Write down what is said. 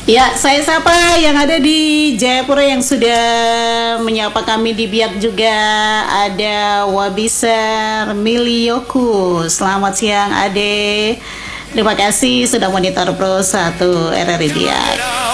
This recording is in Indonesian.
Ya, saya sapa yang ada di Jayapura yang sudah menyapa kami di Biak juga. Ada Wabisar Milioku. Selamat siang, Ade. Terima kasih sudah monitor Pro 1 RRI Biak.